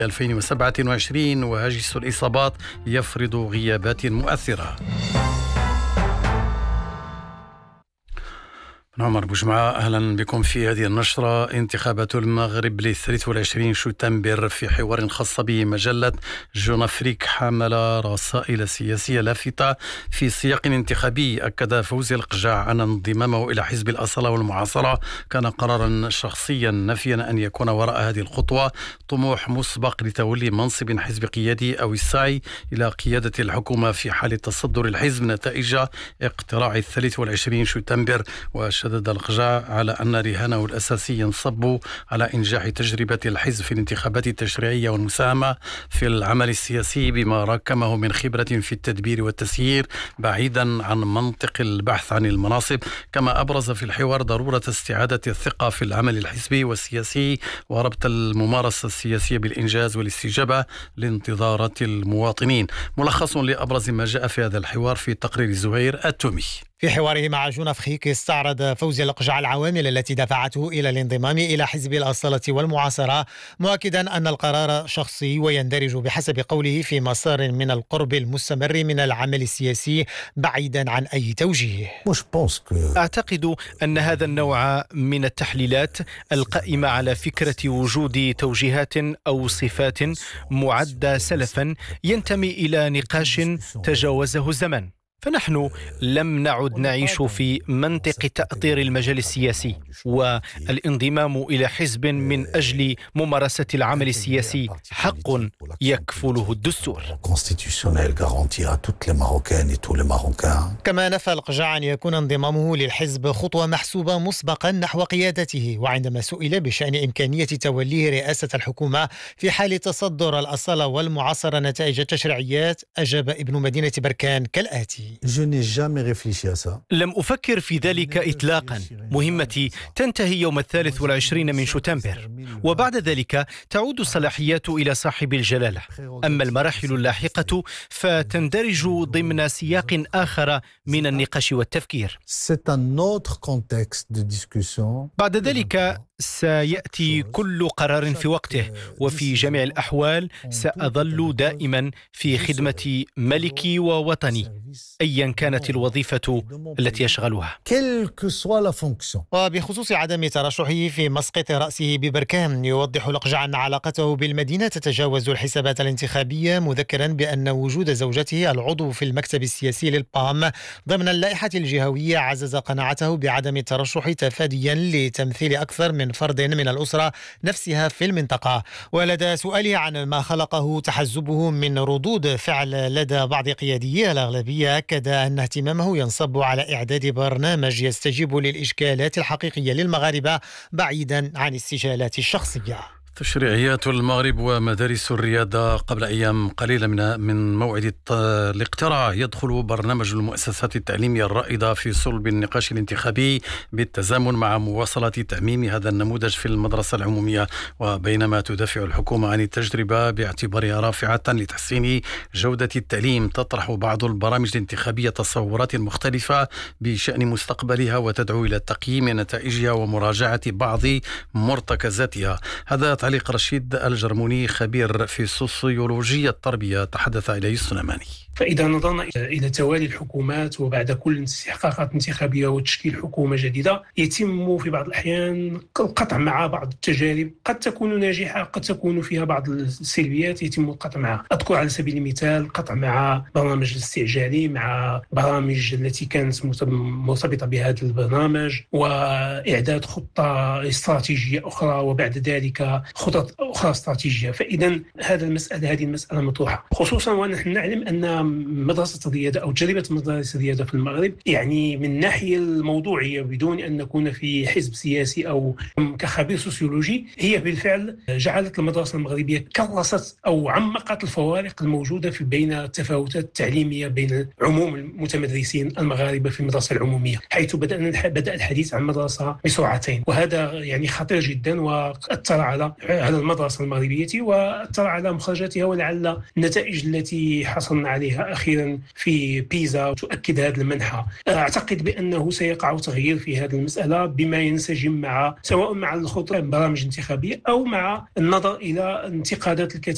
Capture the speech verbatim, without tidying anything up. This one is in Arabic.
ألفين وسبعة وعشرين وهاجس الإصابات يفرض غيابات مؤثرة. عمر بوجمعة، أهلا بكم في هذه النشرة. انتخابات المغرب للثالث والعشرين شتنبر. في حوار خاص بمجلة جون أفريك حمل رسائل سياسية لافتة في سياق انتخابي. أكد فوزي القجاع أن انضمامه إلى حزب الأصالة والمعاصرة كان قرارا شخصيا، نافيا أن يكون وراء هذه الخطوة طموح مسبق لتولي منصب حزب قيادي أو السعي إلى قيادة الحكومة في حال تصدر الحزب نتائج اقتراع الثالث والعشرين شتنبر. وشدد القجاع على أن رهانه الأساسي ينصب على إنجاح تجربة الحزب في الانتخابات التشريعية والمساهمة في العمل السياسي بما راكمه من خبرة في التدبير والتسيير بعيدا عن منطق البحث عن المناصب. كما أبرز في الحوار ضرورة استعادة الثقة في العمل الحزبي والسياسي وربط الممارسة السياسية بالإنجاز والاستجابة لانتظارات المواطنين. ملخص لأبرز ما جاء في هذا الحوار في تقرير زهير التومي. في حواره مع جون أفريك استعرض فوزي القجاع العوامل التي دفعته إلى الانضمام إلى حزب الأصالة والمعاصرة، مؤكدا أن القرار شخصي ويندرج بحسب قوله في مسار من القرب المستمر من العمل السياسي بعيدا عن أي توجيه. أعتقد أن هذا النوع من التحليلات القائمة على فكرة وجود توجيهات أو صفات معدة سلفا ينتمي إلى نقاش تجاوزه الزمن. فنحن لم نعد نعيش في منطق تأطير المجال السياسي، والانضمام إلى حزب من أجل ممارسة العمل السياسي حق يكفله الدستور. كما نفى القجاع أن يكون انضمامه للحزب خطوة محسوبة مسبقا نحو قيادته، وعندما سئل بشأن إمكانية توليه رئاسة الحكومة في حال تصدر الأصالة والمعاصرة نتائج التشريعيات، أجاب ابن مدينة بركان كالآتي: لم أفكر في ذلك إطلاقا. مهمتي تنتهي يوم الثالث والعشرين من شتنبر، وبعد ذلك تعود الصلاحيات إلى صاحب الجلالة. أما المراحل اللاحقة فتندرج ضمن سياق آخر من النقاش والتفكير. بعد ذلك سيأتي كل قرار في وقته، وفي جميع الأحوال سأظل دائما في خدمة ملكي ووطني أيا كانت الوظيفة التي يشغلها. وبخصوص عدم ترشحه في مسقط رأسه ببركان، يوضح القجاع أن علاقته بالمدينة تتجاوز الحسابات الانتخابية، مذكرا بأن وجود زوجته العضو في المكتب السياسي للبام ضمن اللائحة الجهوية عزز قناعته بعدم الترشح تفاديا لتمثيل أكثر من فرد من الأسرة نفسها في المنطقة. ولدى سؤاله عن ما خلقه تحزبه من ردود فعل لدى بعض قياديي الأغلبية، أكد أن اهتمامه ينصب على إعداد برنامج يستجيب للإشكالات الحقيقية للمغاربة بعيدا عن السجالات الشخصية. تشريعيات المغرب ومدارس الرياضة. قبل أيام قليلة من من موعد الاقتراع يدخل برنامج المؤسسات التعليمية الرائدة في صلب النقاش الانتخابي بالتزامن مع مواصلة تعميم هذا النموذج في المدرسة العمومية. وبينما تدافع الحكومة عن التجربة باعتبارها رافعة لتحسين جودة التعليم، تطرح بعض البرامج الانتخابية تصورات مختلفة بشأن مستقبلها وتدعو إلى تقييم نتائجها ومراجعة بعض مرتكزاتها. هذا تعليق رشيد الجرموني، خبير في سوسيولوجيا التربية، تحدث إليه السنماني. فإذا نظرنا إلى توالي الحكومات وبعد كل استحقاقات انتخابية وتشكيل حكومة جديدة، يتم في بعض الأحيان القطع مع بعض التجارب، قد تكون ناجحة قد تكون فيها بعض السلبيات، يتم القطع معها. أذكر على سبيل المثال قطع مع برنامج الاستعجالي، مع برامج التي كانت مرتبطة بهذا البرنامج، وإعداد خطة استراتيجية أخرى، وبعد ذلك خطط أخرى استراتيجية. فإذا هذا المسألة هذه المسألة مطروحة، خصوصا ونحن نعلم أن مدرسة الرياضة أو تجربة مدرسة الرياضة في المغرب يعني من ناحية الموضوعية بدون أن نكون في حزب سياسي أو كخبير سوسيولوجي، هي بالفعل جعلت المدرسة المغربية كرست أو عمقت الفوارق الموجودة في بين التفاوتات التعليمية بين عموم المتمدرسين المغاربة في المدرسة العمومية، حيث بدأنا بدأ الحديث عن مدرسة بسرعتين، وهذا يعني خطير جدا وأثر على على المدرسة المغربية وأثر على مخرجاتها، ولعل النتائج التي حصلنا عليها أخيرا في بيزا تؤكد هذا المنحى. أعتقد بأنه سيقع تغيير في هذه المسألة بما ينسجم مع سواء مع الخطوة برامج انتخابية أو مع النظر إلى انتقادات الكثير